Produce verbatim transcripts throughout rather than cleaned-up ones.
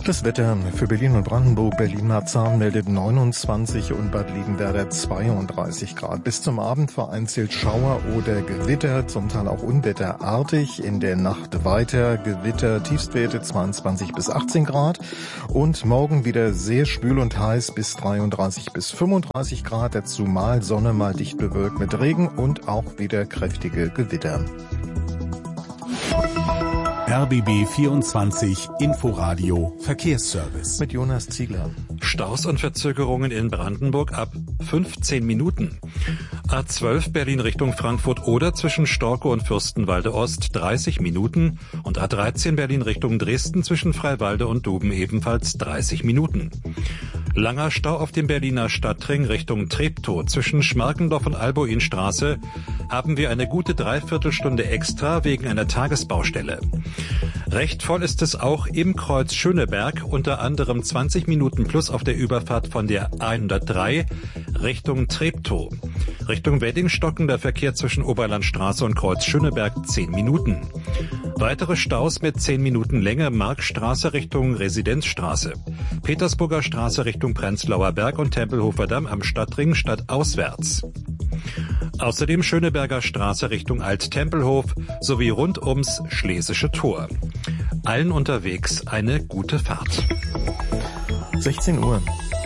Das Wetter für Berlin und Brandenburg. Berlin-Marzahn meldet neunundzwanzig und Bad Liebenwerder zweiunddreißig Grad. Bis zum Abend vereinzelt Schauer oder Gewitter, zum Teil auch unwetterartig. In der Nacht weiter Gewitter, Tiefstwerte zweiundzwanzig bis achtzehn Grad. Und morgen wieder sehr schwül und heiß bis dreiunddreißig bis fünfunddreißig Grad. Dazu mal Sonne, mal dicht bewölkt mit Regen und auch wieder kräftige Gewitter. R B B vierundzwanzig Inforadio Verkehrsservice Mit Jonas Ziegler. Staus und Verzögerungen in Brandenburg ab fünfzehn Minuten. A zwölf Berlin Richtung Frankfurt oder zwischen Storkow und Fürstenwalde Ost dreißig Minuten und A dreizehn Berlin Richtung Dresden zwischen Freiwalde und Duben ebenfalls dreißig Minuten. Langer Stau auf dem Berliner Stadtring Richtung Treptow zwischen Schmarkendorf und Albuinstraße haben wir eine gute Dreiviertelstunde extra wegen einer Tagesbaustelle. Recht voll ist es auch im Kreuz Schöneberg, unter anderem zwanzig Minuten plus auf der Überfahrt von der hundertdrei Richtung Treptow. Richtung Weddingstocken der Verkehr zwischen Oberlandstraße und Kreuz Schöneberg zehn Minuten. Weitere Staus mit zehn Minuten Länge Markstraße Richtung Residenzstraße, Petersburger Straße Richtung Prenzlauer Berg und Tempelhofer Damm am Stadtring stadtauswärts. Außerdem Schöneberger Straße Richtung Alt-Tempelhof sowie rund ums Schlesische Tor. Allen unterwegs eine gute Fahrt. sechzehn Uhr.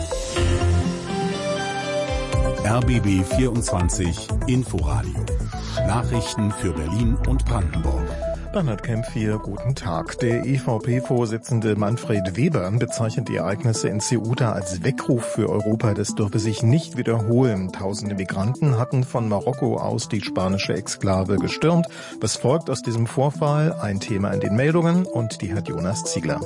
R B B vierundzwanzig Inforadio. Nachrichten für Berlin und Brandenburg. Bernhard Kempf hier, guten Tag. Der E V P-Vorsitzende Manfred Weber bezeichnet die Ereignisse in Ceuta als Weckruf für Europa. Das dürfe sich nicht wiederholen. Tausende Migranten hatten von Marokko aus die spanische Exklave gestürmt. Was folgt aus diesem Vorfall? Ein Thema in den Meldungen und die hat Jonas Ziegler.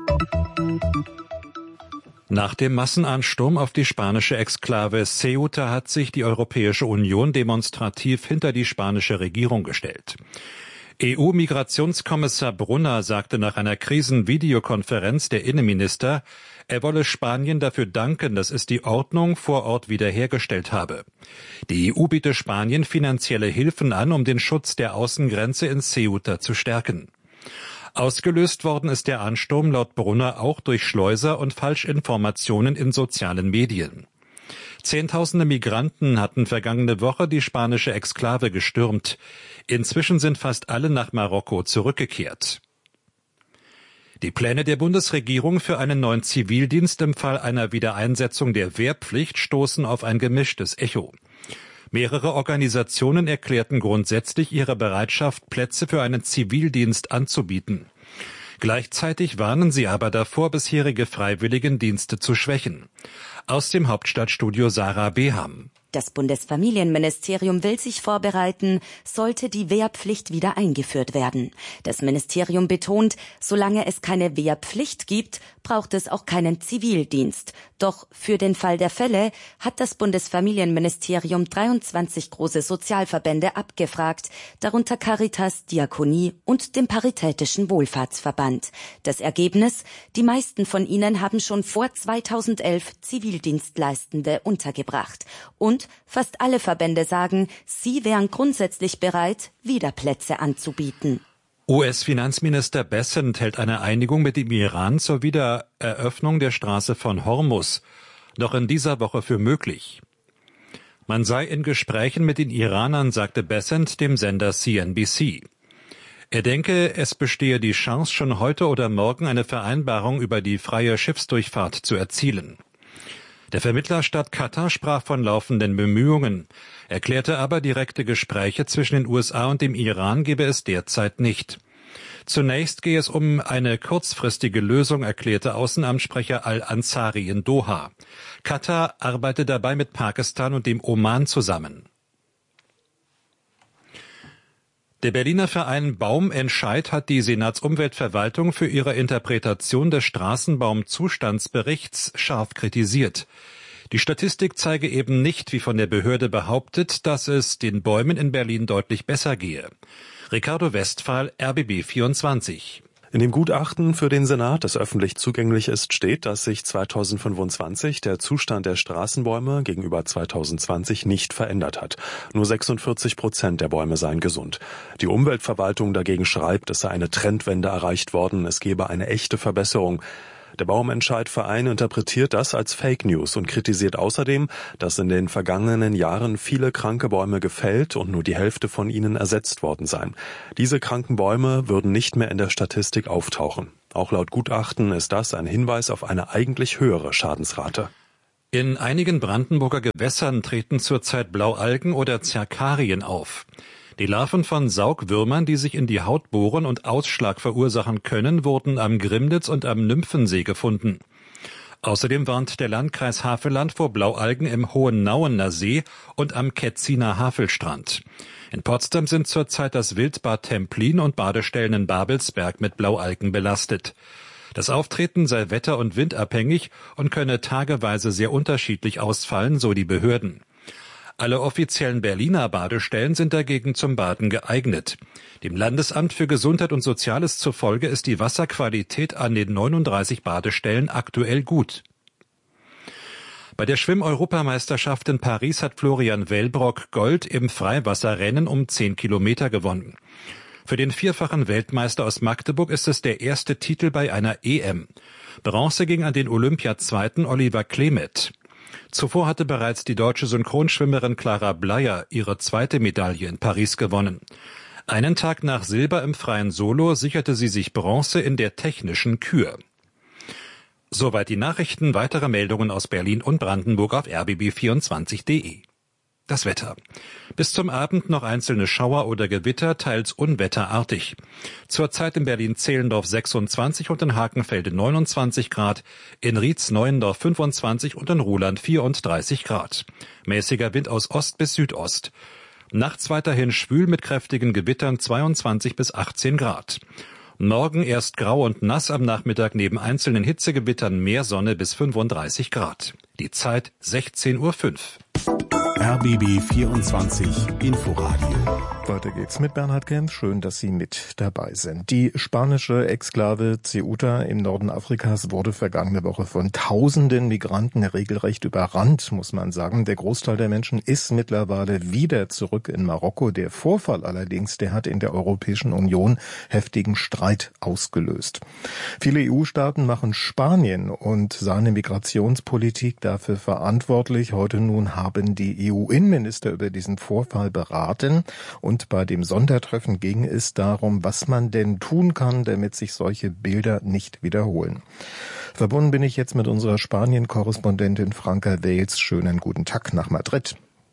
Nach dem Massenansturm auf die spanische Exklave Ceuta hat sich die Europäische Union demonstrativ hinter die spanische Regierung gestellt. E U-Migrationskommissar Brunner sagte nach einer Krisenvideokonferenz der Innenminister, er wolle Spanien dafür danken, dass es die Ordnung vor Ort wiederhergestellt habe. Die E U biete Spanien finanzielle Hilfen an, um den Schutz der Außengrenze in Ceuta zu stärken. Ausgelöst worden ist der Ansturm laut Brunner auch durch Schleuser und Falschinformationen in sozialen Medien. Zehntausende Migranten hatten vergangene Woche die spanische Exklave gestürmt. Inzwischen sind fast alle nach Marokko zurückgekehrt. Die Pläne der Bundesregierung für einen neuen Zivildienst im Fall einer Wiedereinsetzung der Wehrpflicht stoßen auf ein gemischtes Echo. Mehrere Organisationen erklärten grundsätzlich ihre Bereitschaft, Plätze für einen Zivildienst anzubieten. Gleichzeitig warnen sie aber davor, bisherige Freiwilligendienste zu schwächen. Aus dem Hauptstadtstudio Sarah Beham. Das Bundesfamilienministerium will sich vorbereiten, sollte die Wehrpflicht wieder eingeführt werden. Das Ministerium betont, solange es keine Wehrpflicht gibt, braucht es auch keinen Zivildienst. Doch für den Fall der Fälle hat das Bundesfamilienministerium dreiundzwanzig große Sozialverbände abgefragt, darunter Caritas, Diakonie und dem Paritätischen Wohlfahrtsverband. Das Ergebnis? Die meisten von ihnen haben schon vor zweitausendelf Zivildienstleistende untergebracht. Und fast alle Verbände sagen, sie wären grundsätzlich bereit, wieder Plätze anzubieten. U S-Finanzminister Bessent hält eine Einigung mit dem Iran zur Wiedereröffnung der Straße von Hormuz noch in dieser Woche für möglich. Man sei in Gesprächen mit den Iranern, sagte Bessent dem Sender C N B C. Er denke, es bestehe die Chance, schon heute oder morgen eine Vereinbarung über die freie Schiffsdurchfahrt zu erzielen. Der Vermittlerstaat Katar sprach von laufenden Bemühungen, erklärte aber, direkte Gespräche zwischen den U S A und dem Iran gebe es derzeit nicht. Zunächst gehe es um eine kurzfristige Lösung, erklärte Außenamtssprecher Al-Ansari in Doha. Katar arbeite dabei mit Pakistan und dem Oman zusammen. Der Berliner Verein Baumentscheid hat die Senatsumweltverwaltung für ihre Interpretation des Straßenbaumzustandsberichts scharf kritisiert. Die Statistik zeige eben nicht, wie von der Behörde behauptet, dass es den Bäumen in Berlin deutlich besser gehe. Ricardo Westphal, R B B vierundzwanzig. In dem Gutachten für den Senat, das öffentlich zugänglich ist, steht, dass sich zweitausendfünfundzwanzig der Zustand der Straßenbäume gegenüber zweitausendzwanzig nicht verändert hat. Nur sechsundvierzig Prozent der Bäume seien gesund. Die Umweltverwaltung dagegen schreibt, es sei eine Trendwende erreicht worden, es gebe eine echte Verbesserung. Der Baumentscheid-Verein interpretiert das als Fake News und kritisiert außerdem, dass in den vergangenen Jahren viele kranke Bäume gefällt und nur die Hälfte von ihnen ersetzt worden seien. Diese kranken Bäume würden nicht mehr in der Statistik auftauchen. Auch laut Gutachten ist das ein Hinweis auf eine eigentlich höhere Schadensrate. In einigen Brandenburger Gewässern treten zurzeit Blaualgen oder Zerkarien auf. Die Larven von Saugwürmern, die sich in die Haut bohren und Ausschlag verursachen können, wurden am Grimnitz und am Nymphensee gefunden. Außerdem warnt der Landkreis Havelland vor Blaualgen im Hohennauener See und am Ketziner Havelstrand. In Potsdam sind zurzeit das Wildbad Templin und Badestellen in Babelsberg mit Blaualgen belastet. Das Auftreten sei wetter- und windabhängig und könne tageweise sehr unterschiedlich ausfallen, so die Behörden. Alle offiziellen Berliner Badestellen sind dagegen zum Baden geeignet. Dem Landesamt für Gesundheit und Soziales zufolge ist die Wasserqualität an den neununddreißig Badestellen aktuell gut. Bei der Schwimm-Europameisterschaft in Paris hat Florian Wellbrock Gold im Freiwasserrennen um zehn Kilometer gewonnen. Für den vierfachen Weltmeister aus Magdeburg ist es der erste Titel bei einer E M. Bronze ging an den Olympiazweiten Oliver Klemet. Zuvor hatte bereits die deutsche Synchronschwimmerin Clara Bleier ihre zweite Medaille in Paris gewonnen. Einen Tag nach Silber im freien Solo sicherte sie sich Bronze in der technischen Kür. Soweit die Nachrichten, weitere Meldungen aus Berlin und Brandenburg auf r b b vierundzwanzig punkt d e. Das Wetter. Bis zum Abend noch einzelne Schauer oder Gewitter, teils unwetterartig. Zurzeit in Berlin-Zehlendorf sechsundzwanzig und in Hakenfelde neunundzwanzig Grad, in Rietz-Neuendorf fünfundzwanzig und in Ruhland vierunddreißig Grad. Mäßiger Wind aus Ost bis Südost. Nachts weiterhin schwül mit kräftigen Gewittern zweiundzwanzig bis achtzehn Grad. Morgen erst grau und nass, am Nachmittag neben einzelnen Hitzegewittern mehr Sonne bis fünfunddreißig Grad. Die Zeit sechzehn Uhr fünf. R B B vierundzwanzig Inforadio. Weiter geht's mit Bernhard Kempf. Schön, dass Sie mit dabei sind. Die spanische Exklave Ceuta im Norden Afrikas wurde vergangene Woche von tausenden Migranten regelrecht überrannt, muss man sagen. Der Großteil der Menschen ist mittlerweile wieder zurück in Marokko. Der Vorfall allerdings, der hat in der Europäischen Union heftigen Streit ausgelöst. Viele E U-Staaten machen Spanien und seine Migrationspolitik dafür verantwortlich. Heute nun haben die E U-Innenminister über diesen Vorfall beraten und bei dem Sondertreffen ging es darum, was man denn tun kann, damit sich solche Bilder nicht wiederholen. Verbunden bin ich jetzt mit unserer Spanien-Korrespondentin Franca Wales. Schönen guten Tag nach Madrid.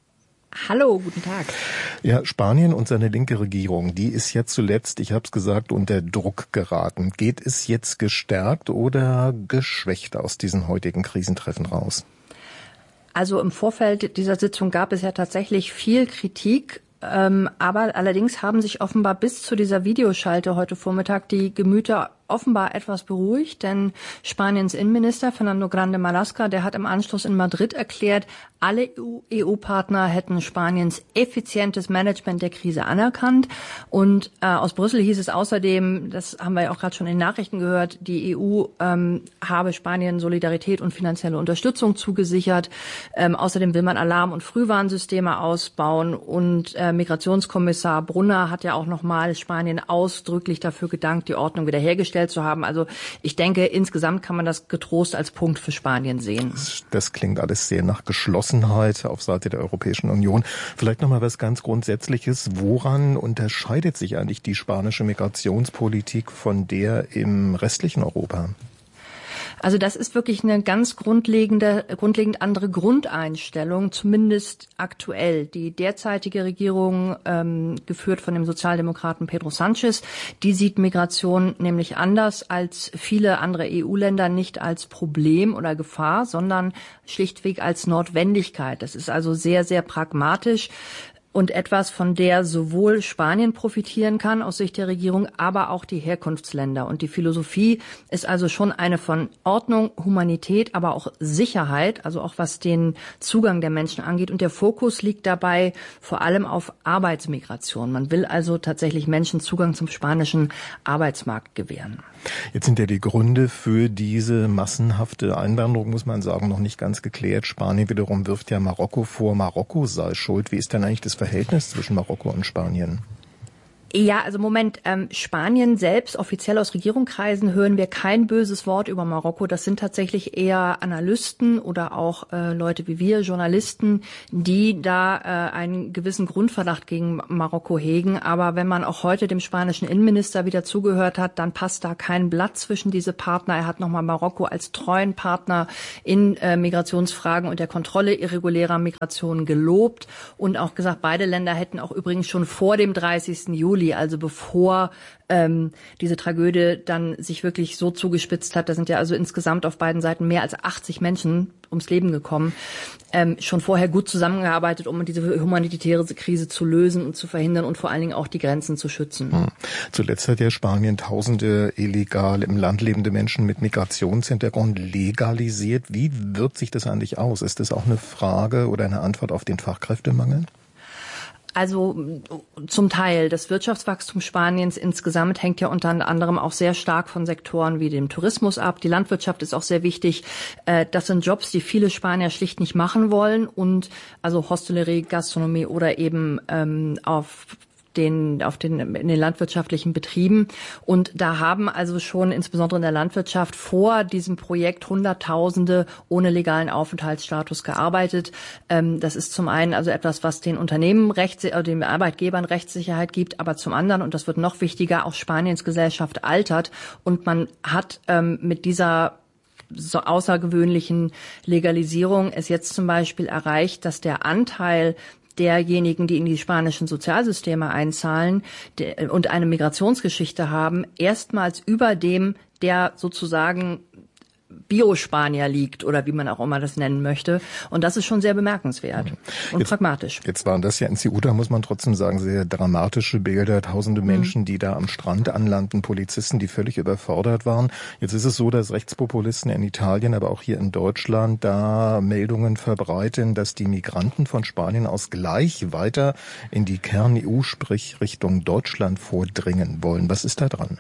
Hallo, guten Tag. Ja, Spanien und seine linke Regierung, die ist ja zuletzt, ich habe es gesagt, unter Druck geraten. Geht es jetzt gestärkt oder geschwächt aus diesen heutigen Krisentreffen raus? Also im Vorfeld dieser Sitzung gab es ja tatsächlich viel Kritik. Ähm, aber allerdings haben sich offenbar bis zu dieser Videoschalte heute Vormittag die Gemüter offenbar etwas beruhigt, denn Spaniens Innenminister Fernando Grande Marlaska, der hat im Anschluss in Madrid erklärt, alle E U-Partner hätten Spaniens effizientes Management der Krise anerkannt. Und äh, aus Brüssel hieß es außerdem, das haben wir ja auch gerade schon in den Nachrichten gehört, die E U ähm, habe Spanien Solidarität und finanzielle Unterstützung zugesichert. Ähm, außerdem will man Alarm- und Frühwarnsysteme ausbauen. Und äh, Migrationskommissar Brunner hat ja auch nochmal Spanien ausdrücklich dafür gedankt, die Ordnung wiederhergestellt zu haben. Also ich denke, insgesamt kann man das getrost als Punkt für Spanien sehen. Das, das klingt alles sehr nach Geschlossenheit auf Seite der Europäischen Union. Vielleicht nochmal was ganz Grundsätzliches. Woran unterscheidet sich eigentlich die spanische Migrationspolitik von der im restlichen Europa? Also das ist wirklich eine ganz grundlegende, grundlegend andere Grundeinstellung, zumindest aktuell. Die derzeitige Regierung, ähm, geführt von dem Sozialdemokraten Pedro Sánchez, die sieht Migration nämlich anders als viele andere E U-Länder, nicht als Problem oder Gefahr, sondern schlichtweg als Notwendigkeit. Das ist also sehr, sehr pragmatisch. Und etwas, von der sowohl Spanien profitieren kann aus Sicht der Regierung, aber auch die Herkunftsländer. Und die Philosophie ist also schon eine von Ordnung, Humanität, aber auch Sicherheit, also auch was den Zugang der Menschen angeht. Und der Fokus liegt dabei vor allem auf Arbeitsmigration. Man will also tatsächlich Menschen Zugang zum spanischen Arbeitsmarkt gewähren. Jetzt sind ja die Gründe für diese massenhafte Einwanderung, muss man sagen, noch nicht ganz geklärt. Spanien wiederum wirft ja Marokko vor, Marokko sei schuld. Wie ist denn eigentlich das Verhältnis zwischen Marokko und Spanien? Ja, also Moment, ähm, Spanien selbst, offiziell aus Regierungskreisen hören wir kein böses Wort über Marokko. Das sind tatsächlich eher Analysten oder auch äh, Leute wie wir, Journalisten, die da äh, einen gewissen Grundverdacht gegen Marokko hegen. Aber wenn man auch heute dem spanischen Innenminister wieder zugehört hat, dann passt da kein Blatt zwischen diese Partner. Er hat nochmal Marokko als treuen Partner in äh, Migrationsfragen und der Kontrolle irregulärer Migration gelobt und auch gesagt, beide Länder hätten auch übrigens schon vor dem dreißigsten Juli, also bevor ähm, diese Tragödie dann sich wirklich so zugespitzt hat, da sind ja also insgesamt auf beiden Seiten mehr als achtzig Menschen ums Leben gekommen, ähm, schon vorher gut zusammengearbeitet, um diese humanitäre Krise zu lösen und zu verhindern und vor allen Dingen auch die Grenzen zu schützen. Hm. Zuletzt hat ja Spanien tausende illegal im Land lebende Menschen mit Migrationshintergrund legalisiert. Wie wirkt sich das eigentlich aus? Ist das auch eine Frage oder eine Antwort auf den Fachkräftemangel? Also zum Teil. Das Wirtschaftswachstum Spaniens insgesamt hängt ja unter anderem auch sehr stark von Sektoren wie dem Tourismus ab. Die Landwirtschaft ist auch sehr wichtig. Das sind Jobs, die viele Spanier schlicht nicht machen wollen. Und also Hostellerie, Gastronomie oder eben ähm, auf den, auf den, in den landwirtschaftlichen Betrieben. Und da haben also schon insbesondere in der Landwirtschaft vor diesem Projekt Hunderttausende ohne legalen Aufenthaltsstatus gearbeitet. Ähm, das ist zum einen also etwas, was den Unternehmen Rechts, äh, den Arbeitgebern Rechtssicherheit gibt, aber zum anderen, und das wird noch wichtiger, auch Spaniens Gesellschaft altert und man hat ähm, mit dieser so außergewöhnlichen Legalisierung es jetzt zum Beispiel erreicht, dass der Anteil derjenigen, die in die spanischen Sozialsysteme einzahlen der, und eine Migrationsgeschichte haben, erstmals über dem, der sozusagen Bio-Spanier liegt oder wie man auch immer das nennen möchte. Und das ist schon sehr bemerkenswert und jetzt, pragmatisch. Jetzt waren das ja in Ceuta, muss man trotzdem sagen, sehr dramatische Bilder. Tausende mhm. Menschen, die da am Strand anlanden, Polizisten, die völlig überfordert waren. Jetzt ist es so, dass Rechtspopulisten in Italien, aber auch hier in Deutschland da Meldungen verbreiten, dass die Migranten von Spanien aus gleich weiter in die Kern-E U, sprich Richtung Deutschland vordringen wollen. Was ist da dran?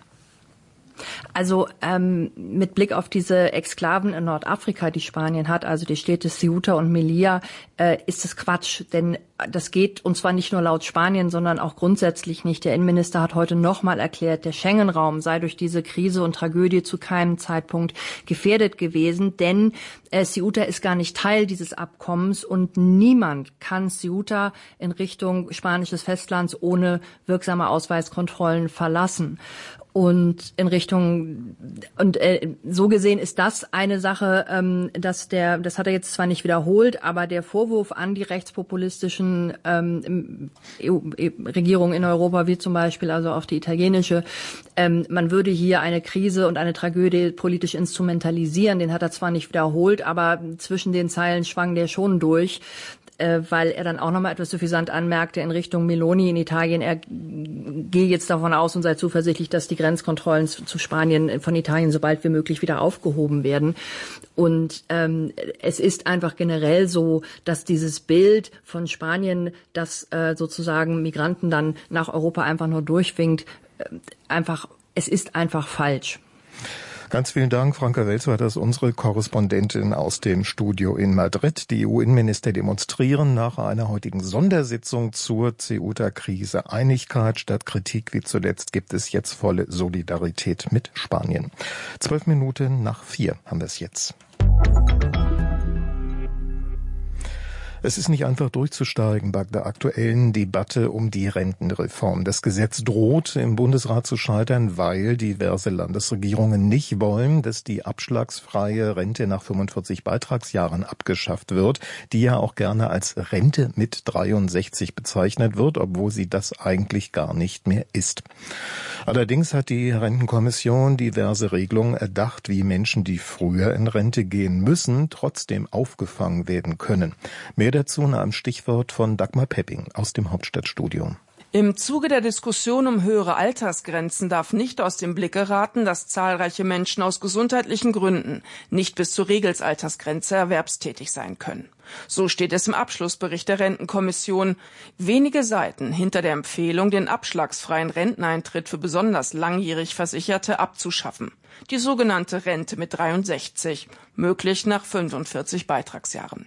Also ähm, mit Blick auf diese Exklaven in Nordafrika, die Spanien hat, also die Städte Ceuta und Melilla, äh, ist es Quatsch. Denn das geht, und zwar nicht nur laut Spanien, sondern auch grundsätzlich nicht. Der Innenminister hat heute nochmal erklärt, der Schengen-Raum sei durch diese Krise und Tragödie zu keinem Zeitpunkt gefährdet gewesen. Denn äh, Ceuta ist gar nicht Teil dieses Abkommens und niemand kann Ceuta in Richtung spanisches Festlands ohne wirksame Ausweiskontrollen verlassen. Und in Richtung, und äh, so gesehen ist das eine Sache, ähm, dass der, das hat er jetzt zwar nicht wiederholt, aber der Vorwurf an die rechtspopulistischen ähm, E U-Regierungen in Europa, wie zum Beispiel also auch die italienische, ähm, man würde hier eine Krise und eine Tragödie politisch instrumentalisieren, den hat er zwar nicht wiederholt, aber zwischen den Zeilen schwang der schon durch. Weil er dann auch nochmal etwas suffisant anmerkte in Richtung Meloni in Italien. Er gehe jetzt davon aus und sei zuversichtlich, dass die Grenzkontrollen zu Spanien von Italien so bald wie möglich wieder aufgehoben werden. Und ähm, es ist einfach generell so, dass dieses Bild von Spanien, das äh, sozusagen Migranten dann nach Europa einfach nur durchwinkt, äh, einfach, es ist einfach falsch. Ganz vielen Dank, Franka Welzer, das ist unsere Korrespondentin aus dem Studio in Madrid. Die E U-Innenminister demonstrieren nach einer heutigen Sondersitzung zur Ceuta-Krise Einigkeit statt Kritik. Wie zuletzt gibt es jetzt volle Solidarität mit Spanien. Zwölf Minuten nach vier haben wir es jetzt. Es ist nicht einfach durchzusteigen bei der aktuellen Debatte um die Rentenreform. Das Gesetz droht im Bundesrat zu scheitern, weil diverse Landesregierungen nicht wollen, dass die abschlagsfreie Rente nach fünfundvierzig Beitragsjahren abgeschafft wird, die ja auch gerne als Rente mit dreiundsechzig bezeichnet wird, obwohl sie das eigentlich gar nicht mehr ist. Allerdings hat die Rentenkommission diverse Regelungen erdacht, wie Menschen, die früher in Rente gehen müssen, trotzdem aufgefangen werden können. Mehr dazu nach einem Stichwort von Dagmar Pepping aus dem Hauptstadtstudio. Im Zuge der Diskussion um höhere Altersgrenzen darf nicht aus dem Blick geraten, dass zahlreiche Menschen aus gesundheitlichen Gründen nicht bis zur Regelsaltersgrenze erwerbstätig sein können. So steht es im Abschlussbericht der Rentenkommission. Wenige Seiten hinter der Empfehlung, den abschlagsfreien Renteneintritt für besonders langjährig Versicherte abzuschaffen. Die sogenannte Rente mit dreiundsechzig, möglich nach fünfundvierzig Beitragsjahren.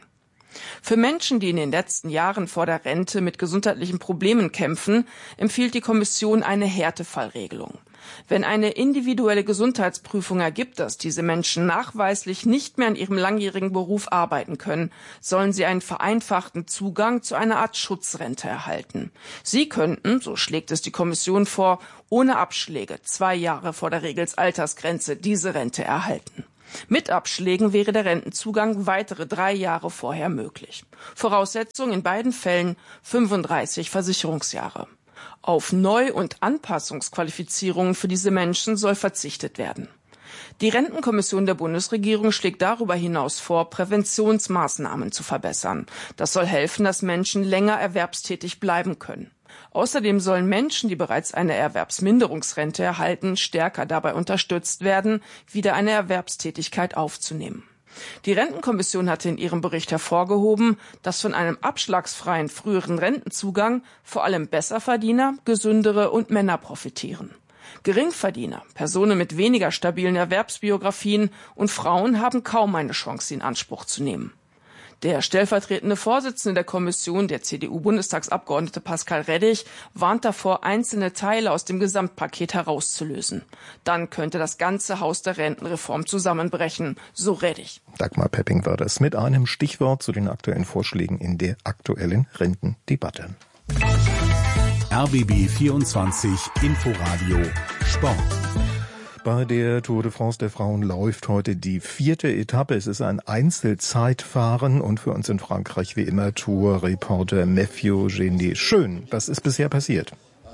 Für Menschen, die in den letzten Jahren vor der Rente mit gesundheitlichen Problemen kämpfen, empfiehlt die Kommission eine Härtefallregelung. Wenn eine individuelle Gesundheitsprüfung ergibt, dass diese Menschen nachweislich nicht mehr in ihrem langjährigen Beruf arbeiten können, sollen sie einen vereinfachten Zugang zu einer Art Schutzrente erhalten. Sie könnten, so schlägt es die Kommission vor, ohne Abschläge zwei Jahre vor der Regelsaltersgrenze diese Rente erhalten. Mit Abschlägen wäre der Rentenzugang weitere drei Jahre vorher möglich. Voraussetzung in beiden Fällen fünfunddreißig Versicherungsjahre. Auf Neu- und Anpassungsqualifizierungen für diese Menschen soll verzichtet werden. Die Rentenkommission der Bundesregierung schlägt darüber hinaus vor, Präventionsmaßnahmen zu verbessern. Das soll helfen, dass Menschen länger erwerbstätig bleiben können. Außerdem sollen Menschen, die bereits eine Erwerbsminderungsrente erhalten, stärker dabei unterstützt werden, wieder eine Erwerbstätigkeit aufzunehmen. Die Rentenkommission hatte in ihrem Bericht hervorgehoben, dass von einem abschlagsfreien früheren Rentenzugang vor allem Besserverdiener, Gesündere und Männer profitieren. Geringverdiener, Personen mit weniger stabilen Erwerbsbiografien und Frauen haben kaum eine Chance, ihn in Anspruch zu nehmen. Der stellvertretende Vorsitzende der Kommission, der C D U-Bundestagsabgeordnete Pascal Reddig, warnt davor, einzelne Teile aus dem Gesamtpaket herauszulösen. Dann könnte das ganze Haus der Rentenreform zusammenbrechen, so Reddig. Dagmar Pepping war das mit einem Stichwort zu den aktuellen Vorschlägen in der aktuellen Rentendebatte. R B B vierundzwanzig Inforadio Sport. Bei der Tour de France der Frauen läuft heute die vierte Etappe. Es ist ein Einzelzeitfahren und für uns in Frankreich wie immer Tour-Reporter Mathieu Genet. Schön, was ist bisher passiert?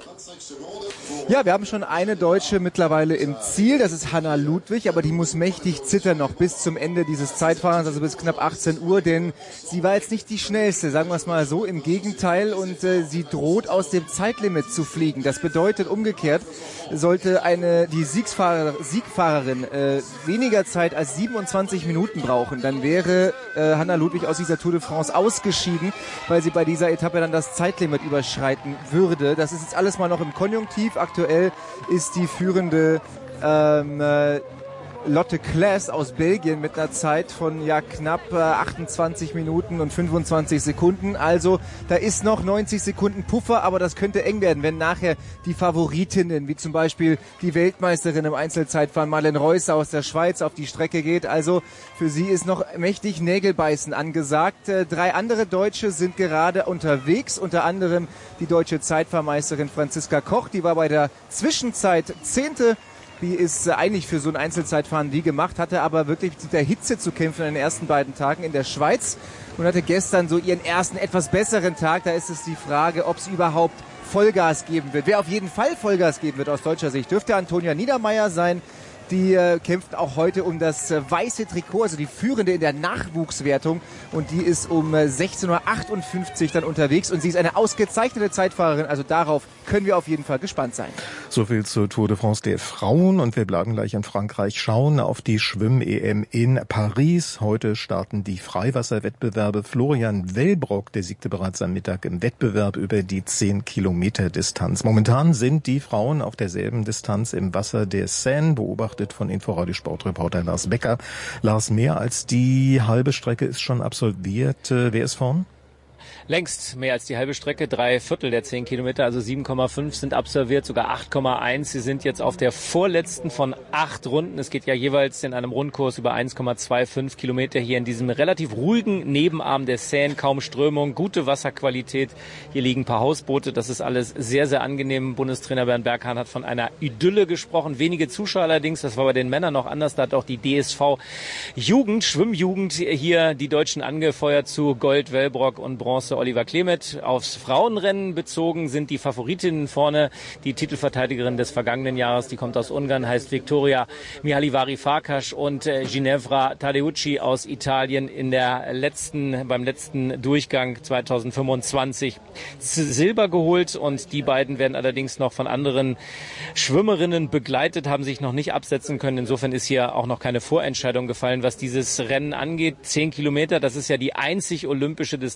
Ja, wir haben schon eine Deutsche mittlerweile im Ziel, das ist Hanna Ludwig, aber die muss mächtig zittern noch bis zum Ende dieses Zeitfahrens, also bis knapp achtzehn Uhr, denn sie war jetzt nicht die schnellste, sagen wir es mal so, im Gegenteil, und äh, sie droht aus dem Zeitlimit zu fliegen. Das bedeutet umgekehrt, sollte eine die Siegsfahrer, Siegfahrerin äh, weniger Zeit als siebenundzwanzig Minuten brauchen, dann wäre äh, Hanna Ludwig aus dieser Tour de France ausgeschieden, weil sie bei dieser Etappe dann das Zeitlimit überschreiten würde. Das ist jetzt alles mal noch im Konjunktiv. Aktuell ist die führende ähm, äh, Lotte Klaes aus Belgien mit einer Zeit von ja knapp äh, achtundzwanzig Minuten und fünfundzwanzig Sekunden. Also da ist noch neunzig Sekunden Puffer, aber das könnte eng werden, wenn nachher die Favoritinnen, wie zum Beispiel die Weltmeisterin im Einzelzeitfahren Marlene Reusser aus der Schweiz, auf die Strecke geht. Also für sie ist noch mächtig Nägelbeißen angesagt. Äh, drei andere Deutsche sind gerade unterwegs, unter anderem die deutsche Zeitfahrmeisterin Franziska Koch, die war bei der Zwischenzeit Zehnte. Die ist eigentlich für so ein Einzelzeitfahren wie gemacht, hatte aber wirklich mit der Hitze zu kämpfen in den ersten beiden Tagen in der Schweiz und hatte gestern so ihren ersten etwas besseren Tag. Da ist es die Frage, ob es überhaupt Vollgas geben wird. Wer auf jeden Fall Vollgas geben wird aus deutscher Sicht, dürfte Antonia Niedermeyer sein. Die äh, kämpft auch heute um das äh, weiße Trikot, also die Führende in der Nachwuchswertung. Und die ist um äh, sechzehn Uhr achtundfünfzig dann unterwegs. Und sie ist eine ausgezeichnete Zeitfahrerin. Also darauf können wir auf jeden Fall gespannt sein. So viel zur Tour de France der Frauen. Und wir bleiben gleich in Frankreich, schauen auf die Schwimm-E M in Paris. Heute starten die Freiwasserwettbewerbe. Florian Wellbrock, der siegte bereits am Mittag im Wettbewerb über die zehn Kilometer Distanz. Momentan sind die Frauen auf derselben Distanz im Wasser der Seine, beobachtet von Inforadio-Sportreporter Lars Becker. Lars, mehr als die halbe Strecke ist schon absolviert. Wer ist vorn? Längst mehr als die halbe Strecke, drei Viertel der zehn Kilometer, also sieben Komma fünf sind absolviert, sogar acht Komma eins. Sie sind jetzt auf der vorletzten von acht Runden. Es geht ja jeweils in einem Rundkurs über eins Komma fünfundzwanzig Kilometer hier in diesem relativ ruhigen Nebenarm der Seine. Kaum Strömung, gute Wasserqualität. Hier liegen ein paar Hausboote. Das ist alles sehr, sehr angenehm. Bundestrainer Bernd Berghahn hat von einer Idylle gesprochen. Wenige Zuschauer allerdings. Das war bei den Männern noch anders. Da hat auch die D S V Jugend, Schwimmjugend hier die Deutschen angefeuert zu Gold, Wellbrock und Bronze Oliver Klemet. Aufs Frauenrennen bezogen sind die Favoritinnen vorne. Die Titelverteidigerin des vergangenen Jahres, die kommt aus Ungarn, heißt Viktoria Mihalivari-Farkas, und äh, Ginevra Tadeucci aus Italien in der letzten, beim letzten Durchgang zweitausendfünfundzwanzig Silber geholt. Und die beiden werden allerdings noch von anderen Schwimmerinnen begleitet, haben sich noch nicht absetzen können. Insofern ist hier auch noch keine Vorentscheidung gefallen, was dieses Rennen angeht. Zehn Kilometer, das ist ja die einzig olympische Distanz, und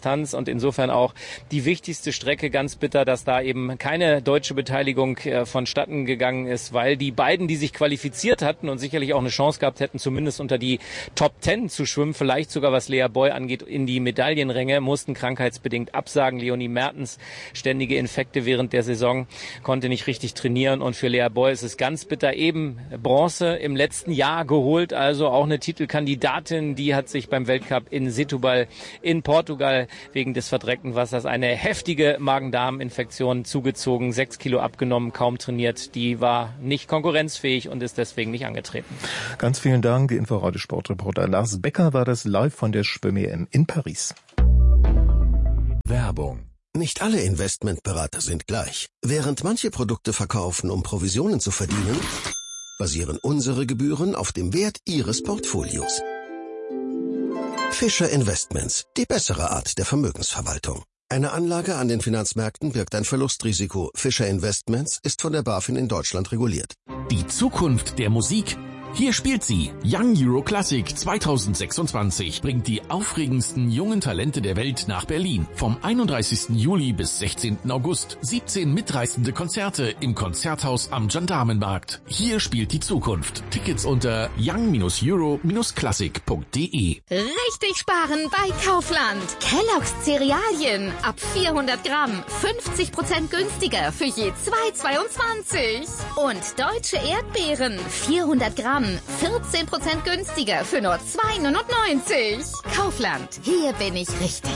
und insofern auch die wichtigste Strecke. Ganz bitter, dass da eben keine deutsche Beteiligung äh, vonstatten gegangen ist, weil die beiden, die sich qualifiziert hatten und sicherlich auch eine Chance gehabt hätten, zumindest unter die Top Ten zu schwimmen, vielleicht sogar was Lea Boy angeht, in die Medaillenränge, mussten krankheitsbedingt absagen. Leonie Mertens, ständige Infekte während der Saison, konnte nicht richtig trainieren und für Lea Boy ist es ganz bitter. Eben Bronze im letzten Jahr geholt, also auch eine Titelkandidatin, die hat sich beim Weltcup in Setúbal in Portugal wegen des verdreckten Wassers eine heftige Magen-Darm-Infektion zugezogen, sechs Kilo abgenommen, kaum trainiert. Die war nicht konkurrenzfähig und ist deswegen nicht angetreten. Ganz vielen Dank. Die Inforadio-Sportreporter Lars Becker war das live von der Schwimm-E M in Paris. Werbung. Nicht alle Investmentberater sind gleich. Während manche Produkte verkaufen, um Provisionen zu verdienen, basieren unsere Gebühren auf dem Wert Ihres Portfolios. Fischer Investments, die bessere Art der Vermögensverwaltung. Eine Anlage an den Finanzmärkten birgt ein Verlustrisiko. Fischer Investments ist von der BaFin in Deutschland reguliert. Die Zukunft der Musik. Hier spielt sie. Young Euro Classic zwanzig sechsundzwanzig bringt die aufregendsten jungen Talente der Welt nach Berlin. Vom einunddreißigsten Juli bis sechzehnten August. siebzehn mitreißende Konzerte im Konzerthaus am Gendarmenmarkt. Hier spielt die Zukunft. Tickets unter young euro classic punkt de. Richtig sparen bei Kaufland. Kellogg's Cerealien ab vierhundert Gramm. fünfzig Prozent günstiger für je zwei Euro zweiundzwanzig. Und deutsche Erdbeeren. vierhundert Gramm. vierzehn Prozent günstiger für nur zwei Euro neunundneunzig. Kaufland, hier bin ich richtig.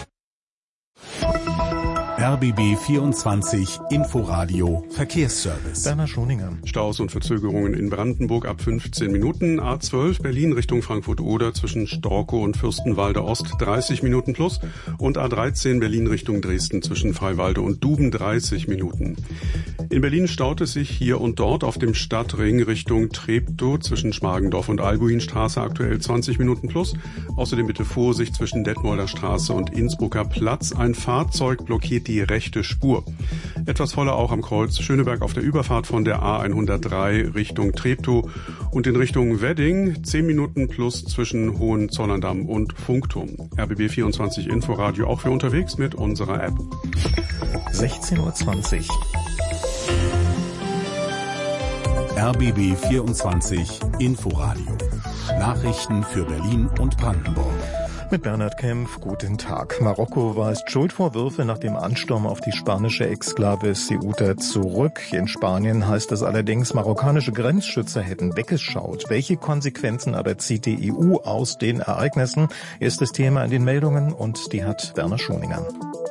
R B B vierundzwanzig Inforadio Verkehrsservice. Werner Schoninger. Staus und Verzögerungen in Brandenburg ab fünfzehn Minuten. A zwölf Berlin Richtung Frankfurt-Oder zwischen Storkow und Fürstenwalde Ost dreißig Minuten plus. Und A dreizehn Berlin Richtung Dresden zwischen Freiwalde und Duben dreißig Minuten. In Berlin staut es sich hier und dort auf dem Stadtring Richtung Treptow zwischen Schmargendorf und Albuinstraße aktuell zwanzig Minuten plus. Außerdem bitte Vorsicht zwischen Detmolder Straße und Innsbrucker Platz. Ein Fahrzeug blockiert die rechte Spur. Etwas voller auch am Kreuz Schöneberg auf der Überfahrt von der A hundertdrei Richtung Treptow und in Richtung Wedding zehn Minuten plus zwischen Hohenzollern-Damm und Funkturm. R B B vierundzwanzig Inforadio auch für unterwegs mit unserer App. sechzehn Uhr zwanzig. R B B vierundzwanzig Inforadio. Nachrichten für Berlin und Brandenburg. Mit Bernhard Kempf, guten Tag. Marokko weist Schuldvorwürfe nach dem Ansturm auf die spanische Exklave Ceuta zurück. In Spanien heißt es allerdings, marokkanische Grenzschützer hätten weggeschaut. Welche Konsequenzen aber zieht die E U aus den Ereignissen? Erstes Thema in den Meldungen und die hat Werner Schoninger.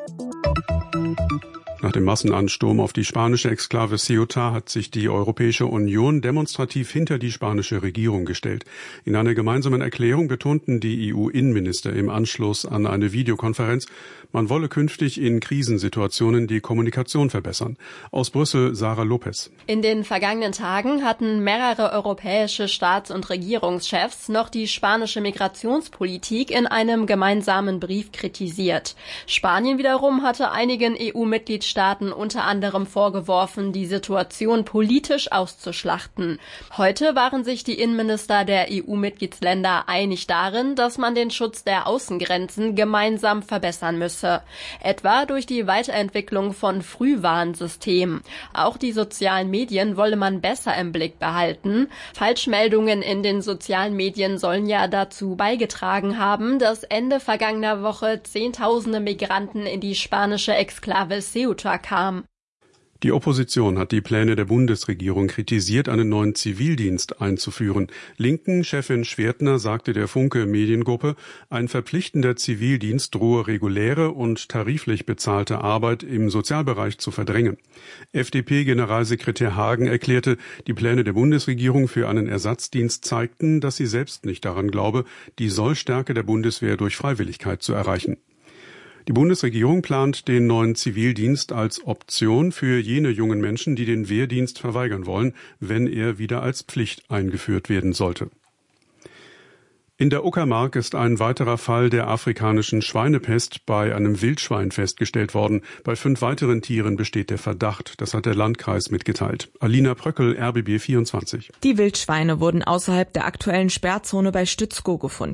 Nach dem Massenansturm auf die spanische Exklave Ceuta hat sich die Europäische Union demonstrativ hinter die spanische Regierung gestellt. In einer gemeinsamen Erklärung betonten die E U-Innenminister im Anschluss an eine Videokonferenz, man wolle künftig in Krisensituationen die Kommunikation verbessern. Aus Brüssel Sarah Lopez. In den vergangenen Tagen hatten mehrere europäische Staats- und Regierungschefs noch die spanische Migrationspolitik in einem gemeinsamen Brief kritisiert. Spanien wiederum hatte einigen E U-Mitgliedstaaten Staaten unter anderem vorgeworfen, die Situation politisch auszuschlachten. Heute waren sich die Innenminister der E U-Mitgliedsländer einig darin, dass man den Schutz der Außengrenzen gemeinsam verbessern müsse. Etwa durch die Weiterentwicklung von Frühwarnsystemen. Auch die sozialen Medien wolle man besser im Blick behalten. Falschmeldungen in den sozialen Medien sollen ja dazu beigetragen haben, dass Ende vergangener Woche Zehntausende Migranten in die spanische Exklave Ceuta kam. Die Opposition hat die Pläne der Bundesregierung kritisiert, einen neuen Zivildienst einzuführen. Linken-Chefin Schwertner sagte der Funke Mediengruppe, ein verpflichtender Zivildienst drohe reguläre und tariflich bezahlte Arbeit im Sozialbereich zu verdrängen. F D P-Generalsekretär Hagen erklärte, die Pläne der Bundesregierung für einen Ersatzdienst zeigten, dass sie selbst nicht daran glaube, die Sollstärke der Bundeswehr durch Freiwilligkeit zu erreichen. Die Bundesregierung plant den neuen Zivildienst als Option für jene jungen Menschen, die den Wehrdienst verweigern wollen, wenn er wieder als Pflicht eingeführt werden sollte. In der Uckermark ist ein weiterer Fall der afrikanischen Schweinepest bei einem Wildschwein festgestellt worden. Bei fünf weiteren Tieren besteht der Verdacht. Das hat der Landkreis mitgeteilt. Alina Pröckel, R B B vierundzwanzig. Die Wildschweine wurden außerhalb der aktuellen Sperrzone bei Stützkow gefunden.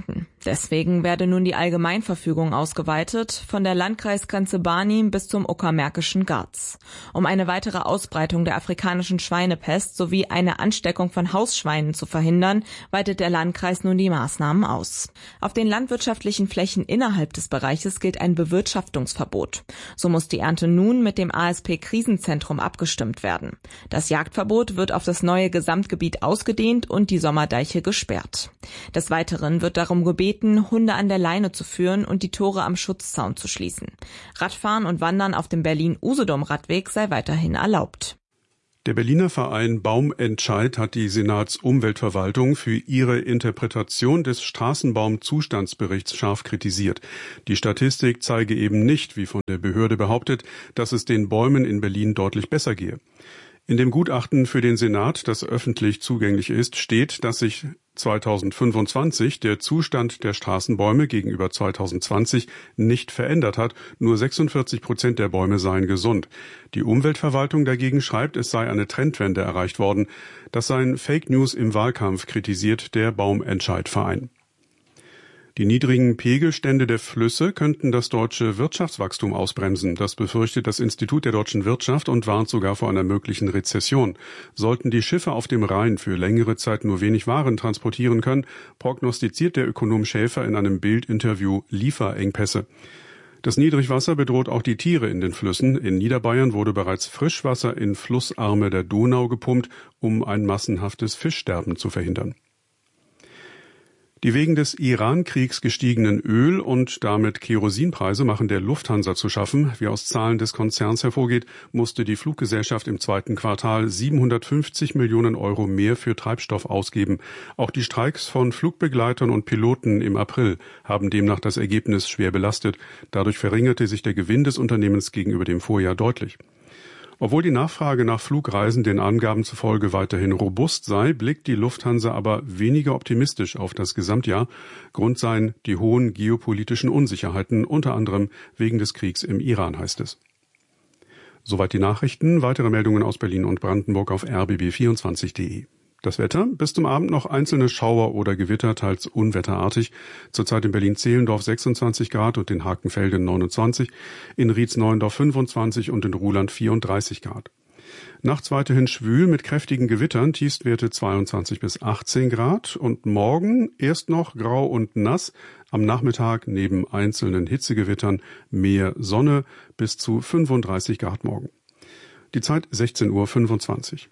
Deswegen werde nun die Allgemeinverfügung ausgeweitet, von der Landkreisgrenze Barnim bis zum Uckermärkischen Garz. Um eine weitere Ausbreitung der afrikanischen Schweinepest sowie eine Ansteckung von Hausschweinen zu verhindern, weitet der Landkreis nun die Maßnahmen aus. Auf den landwirtschaftlichen Flächen innerhalb des Bereiches gilt ein Bewirtschaftungsverbot. So muss die Ernte nun mit dem A S P-Krisenzentrum abgestimmt werden. Das Jagdverbot wird auf das neue Gesamtgebiet ausgedehnt und die Sommerdeiche gesperrt. Des Weiteren wird darum gebeten, Hunde an der Leine zu führen und die Tore am Schutzzaun zu schließen. Radfahren und Wandern auf dem Berlin-Usedom-Radweg sei weiterhin erlaubt. Der Berliner Verein Baumentscheid hat die Senatsumweltverwaltung für ihre Interpretation des Straßenbaumzustandsberichts scharf kritisiert. Die Statistik zeige eben nicht, wie von der Behörde behauptet, dass es den Bäumen in Berlin deutlich besser gehe. In dem Gutachten für den Senat, das öffentlich zugänglich ist, steht, dass sich zweitausendfünfundzwanzig der Zustand der Straßenbäume gegenüber zweitausendzwanzig nicht verändert hat. Nur sechsundvierzig Prozent der Bäume seien gesund. Die Umweltverwaltung dagegen schreibt, es sei eine Trendwende erreicht worden. Das seien Fake News im Wahlkampf, kritisiert der Baumentscheid-Verein. Die niedrigen Pegelstände der Flüsse könnten das deutsche Wirtschaftswachstum ausbremsen. Das befürchtet das Institut der deutschen Wirtschaft und warnt sogar vor einer möglichen Rezession. Sollten die Schiffe auf dem Rhein für längere Zeit nur wenig Waren transportieren können, prognostiziert der Ökonom Schäfer in einem Bild-Interview Lieferengpässe. Das Niedrigwasser bedroht auch die Tiere in den Flüssen. In Niederbayern wurde bereits Frischwasser in Flussarme der Donau gepumpt, um ein massenhaftes Fischsterben zu verhindern. Die wegen des Iran-Kriegs gestiegenen Öl- und damit Kerosinpreise machen der Lufthansa zu schaffen. Wie aus Zahlen des Konzerns hervorgeht, musste die Fluggesellschaft im zweiten Quartal siebenhundertfünfzig Millionen Euro mehr für Treibstoff ausgeben. Auch die Streiks von Flugbegleitern und Piloten im April haben demnach das Ergebnis schwer belastet. Dadurch verringerte sich der Gewinn des Unternehmens gegenüber dem Vorjahr deutlich. Obwohl die Nachfrage nach Flugreisen den Angaben zufolge weiterhin robust sei, blickt die Lufthansa aber weniger optimistisch auf das Gesamtjahr. Grund seien die hohen geopolitischen Unsicherheiten, unter anderem wegen des Kriegs im Iran, heißt es. Soweit die Nachrichten. Weitere Meldungen aus Berlin und Brandenburg auf r b b vierundzwanzig punkt de. Das Wetter, bis zum Abend noch einzelne Schauer oder Gewitter, teils unwetterartig. Zurzeit in Berlin-Zehlendorf sechsundzwanzig Grad und in Hakenfelden neunundzwanzig, in Rietz-Neuendorf fünfundzwanzig und in Ruhland vierunddreißig Grad. Nachts weiterhin schwül mit kräftigen Gewittern, Tiefstwerte zweiundzwanzig bis achtzehn Grad und morgen erst noch grau und nass. Am Nachmittag neben einzelnen Hitzegewittern mehr Sonne, bis zu fünfunddreißig Grad morgen. Die Zeit sechzehn Uhr fünfundzwanzig.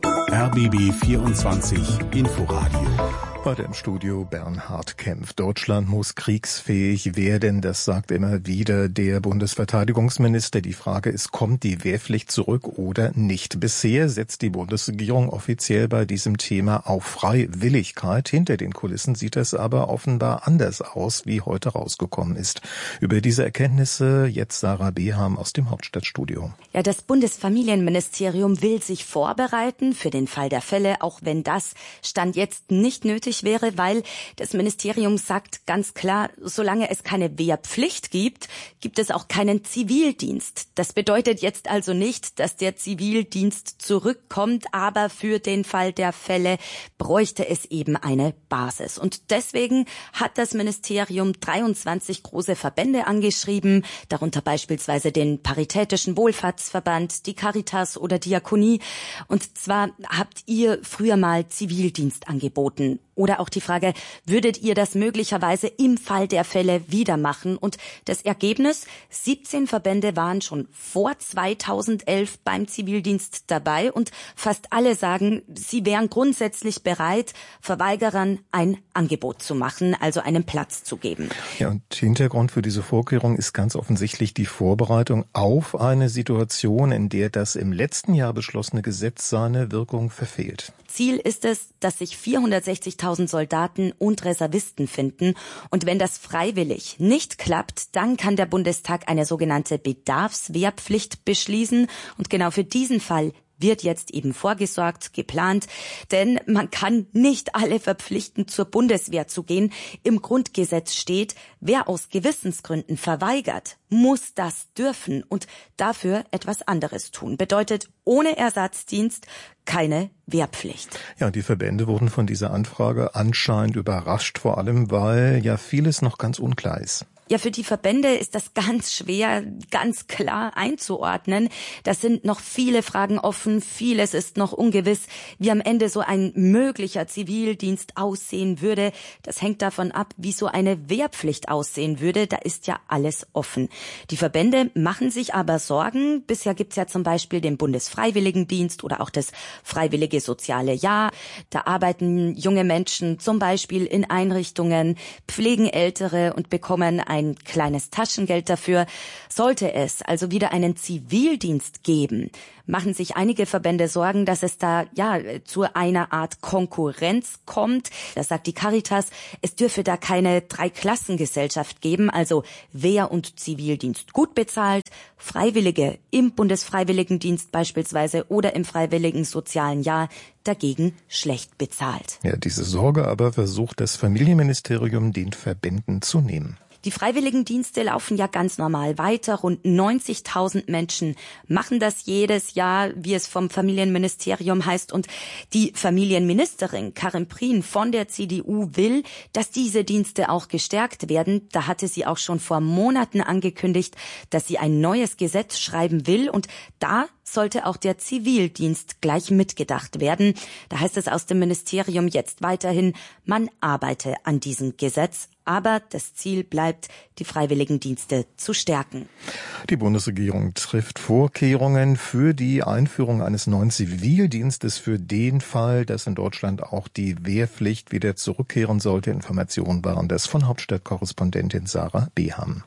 R B B vierundzwanzig Inforadio. Heute im Studio Bernhard Kempf. Deutschland muss kriegsfähig werden, das sagt immer wieder der Bundesverteidigungsminister. Die Frage ist, kommt die Wehrpflicht zurück oder nicht? Bisher setzt die Bundesregierung offiziell bei diesem Thema auf Freiwilligkeit. Hinter den Kulissen sieht es aber offenbar anders aus, wie heute rausgekommen ist. Über diese Erkenntnisse jetzt Sarah Beham aus dem Hauptstadtstudio. Ja, das Bundesfamilienministerium will sich vorbereiten für den Fall der Fälle, auch wenn das Stand jetzt nicht nötig wäre, weil das Ministerium sagt ganz klar, solange es keine Wehrpflicht gibt, gibt es auch keinen Zivildienst. Das bedeutet jetzt also nicht, dass der Zivildienst zurückkommt, aber für den Fall der Fälle bräuchte es eben eine Basis. Und deswegen hat das Ministerium dreiundzwanzig große Verbände angeschrieben, darunter beispielsweise den Paritätischen Wohlfahrtsverband, die Caritas oder Diakonie. Und zwar habt ihr früher mal Zivildienst angeboten. Oder auch die Frage, würdet ihr das möglicherweise im Fall der Fälle wieder machen? Und das Ergebnis, siebzehn Verbände waren schon vor zweitausendelf beim Zivildienst dabei und fast alle sagen, sie wären grundsätzlich bereit, Verweigerern ein Angebot zu machen, also einen Platz zu geben. Ja, und Hintergrund für diese Vorkehrung ist ganz offensichtlich die Vorbereitung auf eine Situation, in der das im letzten Jahr beschlossene Gesetz seine Wirkung verfehlt. Ziel ist es, dass sich vierhundertsechzigtausend Soldaten und Reservisten finden. Und wenn das freiwillig nicht klappt, dann kann der Bundestag eine sogenannte Bedarfswehrpflicht beschließen. Und genau für diesen Fall wird jetzt eben vorgesorgt, geplant, denn man kann nicht alle verpflichten, zur Bundeswehr zu gehen. Im Grundgesetz steht, wer aus Gewissensgründen verweigert, muss das dürfen und dafür etwas anderes tun. Bedeutet, ohne Ersatzdienst keine Wehrpflicht. Ja, die Verbände wurden von dieser Anfrage anscheinend überrascht, vor allem weil ja vieles noch ganz unklar ist. Ja, für die Verbände ist das ganz schwer, ganz klar einzuordnen. Da sind noch viele Fragen offen, vieles ist noch ungewiss, wie am Ende so ein möglicher Zivildienst aussehen würde. Das hängt davon ab, wie so eine Wehrpflicht aussehen würde. Da ist ja alles offen. Die Verbände machen sich aber Sorgen. Bisher gibt's ja zum Beispiel den Bundesfreiwilligendienst oder auch das Freiwillige Soziale Jahr. Da arbeiten junge Menschen zum Beispiel in Einrichtungen, pflegen Ältere und bekommen ein ein kleines Taschengeld dafür. Sollte es also wieder einen Zivildienst geben, machen sich einige Verbände Sorgen, dass es da ja zu einer Art Konkurrenz kommt. Das sagt die Caritas. Es dürfe da keine Dreiklassengesellschaft geben, also Wehr- und Zivildienst gut bezahlt, Freiwillige im Bundesfreiwilligendienst beispielsweise oder im Freiwilligen Sozialen Jahr dagegen schlecht bezahlt. Ja, diese Sorge aber versucht das Familienministerium den Verbänden zu nehmen. Die Freiwilligendienste laufen ja ganz normal weiter. Rund neunzigtausend Menschen machen das jedes Jahr, wie es vom Familienministerium heißt. Und die Familienministerin Karin Prien von der C D U will, dass diese Dienste auch gestärkt werden. Da hatte sie auch schon vor Monaten angekündigt, dass sie ein neues Gesetz schreiben will. Und da sollte auch der Zivildienst gleich mitgedacht werden. Da heißt es aus dem Ministerium jetzt weiterhin, man arbeite an diesem Gesetz. Aber das Ziel bleibt, die Freiwilligendienste zu stärken. Die Bundesregierung trifft Vorkehrungen für die Einführung eines neuen Zivildienstes für den Fall, dass in Deutschland auch die Wehrpflicht wieder zurückkehren sollte. Informationen waren das von Hauptstadtkorrespondentin Sarah Beham.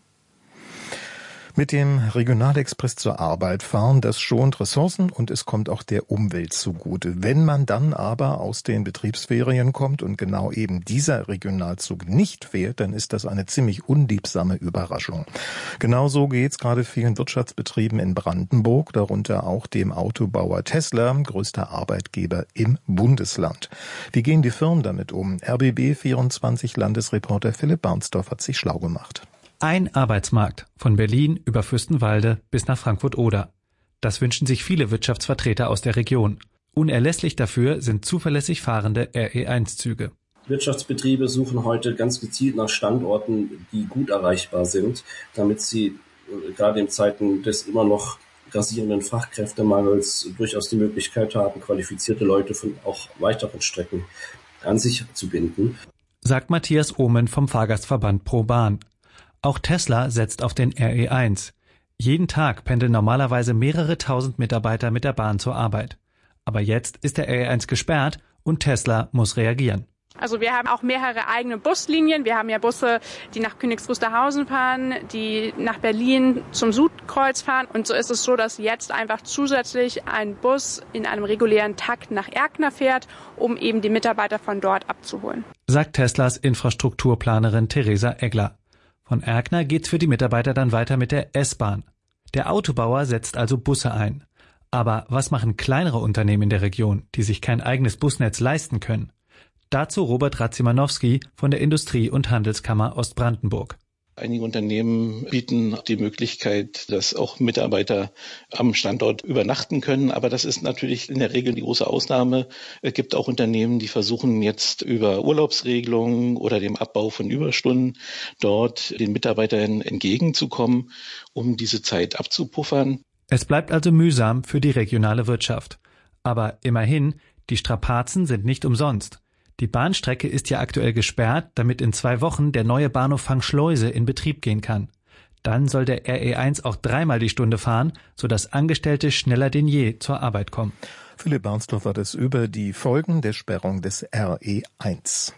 Mit dem Regionalexpress zur Arbeit fahren, das schont Ressourcen und es kommt auch der Umwelt zugute. Wenn man dann aber aus den Betriebsferien kommt und genau eben dieser Regionalzug nicht fährt, dann ist das eine ziemlich unliebsame Überraschung. Genauso geht's gerade vielen Wirtschaftsbetrieben in Brandenburg, darunter auch dem Autobauer Tesla, größter Arbeitgeber im Bundesland. Wie gehen die Firmen damit um? R B B vierundzwanzig Landesreporter Philipp Barnsdorf hat sich schlau gemacht. Ein Arbeitsmarkt von Berlin über Fürstenwalde bis nach Frankfurt-Oder. Das wünschen sich viele Wirtschaftsvertreter aus der Region. Unerlässlich dafür sind zuverlässig fahrende R E eins Züge. Wirtschaftsbetriebe suchen heute ganz gezielt nach Standorten, die gut erreichbar sind, damit sie gerade in Zeiten des immer noch grassierenden Fachkräftemangels durchaus die Möglichkeit haben, qualifizierte Leute von auch weiteren Strecken an sich zu binden. Sagt Matthias Ohmen vom Fahrgastverband ProBahn. Auch Tesla setzt auf den R E eins. Jeden Tag pendeln normalerweise mehrere tausend Mitarbeiter mit der Bahn zur Arbeit. Aber jetzt ist der R E eins gesperrt und Tesla muss reagieren. Also wir haben auch mehrere eigene Buslinien. Wir haben ja Busse, die nach Königs Wusterhausen fahren, die nach Berlin zum Südkreuz fahren. Und so ist es so, dass jetzt einfach zusätzlich ein Bus in einem regulären Takt nach Erkner fährt, um eben die Mitarbeiter von dort abzuholen. Sagt Teslas Infrastrukturplanerin Theresa Egler. Von Erkner geht's für die Mitarbeiter dann weiter mit der S-Bahn. Der Autobauer setzt also Busse ein. Aber was machen kleinere Unternehmen in der Region, die sich kein eigenes Busnetz leisten können? Dazu Robert Radzimanowski von der Industrie- und Handelskammer Ostbrandenburg. Einige Unternehmen bieten die Möglichkeit, dass auch Mitarbeiter am Standort übernachten können. Aber das ist natürlich in der Regel die große Ausnahme. Es gibt auch Unternehmen, die versuchen jetzt über Urlaubsregelungen oder dem Abbau von Überstunden dort den Mitarbeitern entgegenzukommen, um diese Zeit abzupuffern. Es bleibt also mühsam für die regionale Wirtschaft. Aber immerhin, die Strapazen sind nicht umsonst. Die Bahnstrecke ist ja aktuell gesperrt, damit in zwei Wochen der neue Bahnhof Fangschleuse in Betrieb gehen kann. Dann soll der R E eins auch dreimal die Stunde fahren, sodass Angestellte schneller denn je zur Arbeit kommen. Philipp Barnsdorf hat es über die Folgen der Sperrung des R E eins.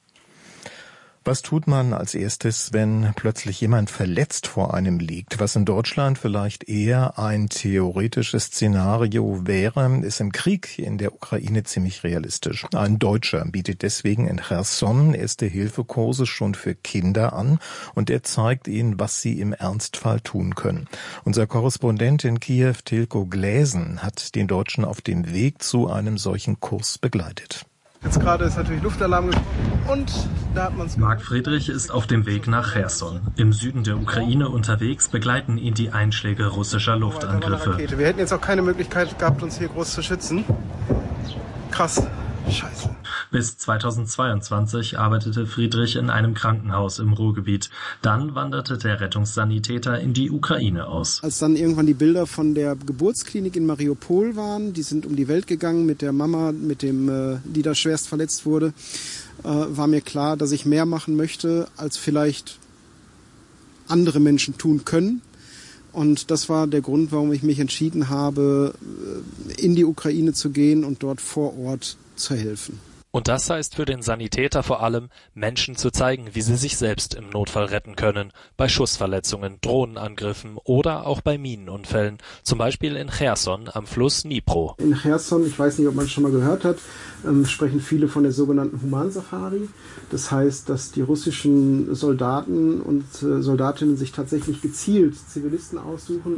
Was tut man als erstes, wenn plötzlich jemand verletzt vor einem liegt? Was in Deutschland vielleicht eher ein theoretisches Szenario wäre, ist im Krieg in der Ukraine ziemlich realistisch. Ein Deutscher bietet deswegen in Cherson Erste-Hilfe-Kurse schon für Kinder an und er zeigt ihnen, was sie im Ernstfall tun können. Unser Korrespondent in Kiew, Tilko Gläsen, hat den Deutschen auf dem Weg zu einem solchen Kurs begleitet. Jetzt gerade ist natürlich Luftalarm gesprochen und da hat man es. Marc Friedrich ist auf dem Weg nach Cherson. Im Süden der Ukraine unterwegs begleiten ihn die Einschläge russischer Luftangriffe. Wir hätten jetzt auch keine Möglichkeit gehabt, uns hier groß zu schützen. krass. Scheiße. Bis zweitausendzweiundzwanzig arbeitete Friedrich in einem Krankenhaus im Ruhrgebiet. Dann wanderte der Rettungssanitäter in die Ukraine aus. Als dann irgendwann die Bilder von der Geburtsklinik in Mariupol waren, die sind um die Welt gegangen mit der Mama, mit dem, äh, die da schwerst verletzt wurde, äh, war mir klar, dass ich mehr machen möchte, als vielleicht andere Menschen tun können. Und das war der Grund, warum ich mich entschieden habe, in die Ukraine zu gehen und dort vor Ort zu helfen. Und das heißt für den Sanitäter vor allem, Menschen zu zeigen, wie sie sich selbst im Notfall retten können. Bei Schussverletzungen, Drohnenangriffen oder auch bei Minenunfällen. Zum Beispiel in Cherson am Fluss Dnipro. In Cherson, ich weiß nicht, ob man es schon mal gehört hat, ähm, sprechen viele von der sogenannten Humansafari. Das heißt, dass die russischen Soldaten und äh, Soldatinnen sich tatsächlich gezielt Zivilisten aussuchen